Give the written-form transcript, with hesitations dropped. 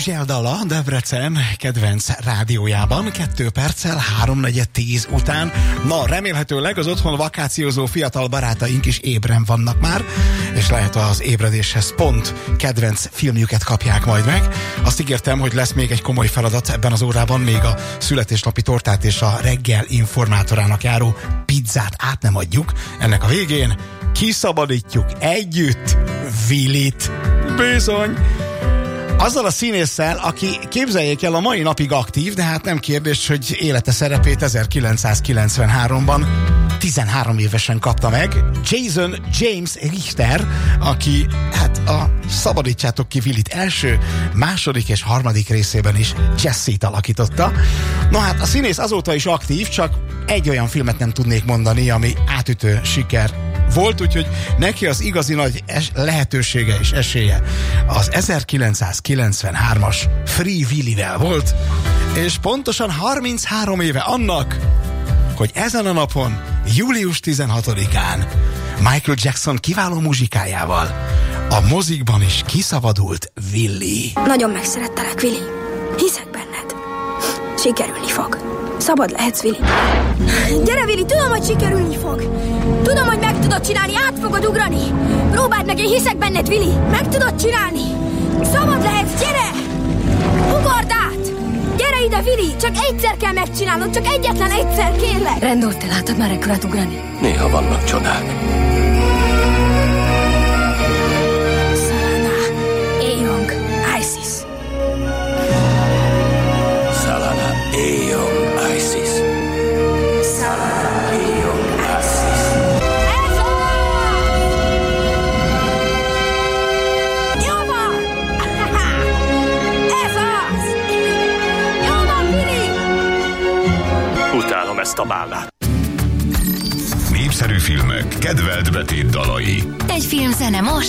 Angel Dalla, Debrecen kedvenc rádiójában, 2 perccel 3:10 után. Na, remélhetőleg az otthon vakációzó fiatal barátaink is ébren vannak már, és lehet az ébredéshez pont kedvenc filmjüket kapják majd meg. Azt ígértem, hogy lesz még egy komoly feladat ebben az órában, még a születésnapi tortát és a reggel informátorának járó pizzát át nem adjuk. Ennek a végén kiszabadítjuk együtt Willit. Bizony! Azzal a színésszel, aki, képzeljék el, a mai napig aktív, de hát nem kérdés, hogy élete szerepét 1993-ban 13 évesen kapta meg. Jason James Richter, aki hát a Szabadítsátok ki Willit első, második és harmadik részében is Jesse-t alakította. No hát a színész azóta is aktív, csak egy olyan filmet nem tudnék mondani, ami átütő siker volt, úgyhogy neki az igazi nagy lehetősége és esélye az 1993-as Free Willy-vel volt, és pontosan 33 éve annak, hogy ezen a napon, július 16-án Michael Jackson kiváló muzsikájával a mozikban is kiszabadult Willy. Nagyon megszerettelek, Willy. Hiszek benned. Sikerülni fog. Szabad lehetsz, Willy. Gyere, Willy, tudom, hogy sikerülni fog. Tudom, hogy meg tudod csinálni, át fogod ugrani. Próbáld meg, én hiszek benned, Willy. Meg tudod csinálni. Szabad lehetsz, gyere! Ugord át! Gyere ide, Willy! Csak egyszer kell megcsinálnod, csak egyetlen egyszer, kérlek! Rendort, te láttad már ekkorát ugrani? Néha vannak csodák. Szalana, Éjong, Isis. Szalana, Éjong, Isis. Szalana, Éjong, Isis. Ez az! Jó van! Ez az! Jó van, Willy! Utálom ezt a bálnát. Népszerű filmek, kedvelt betét dalai. Egy filmzene most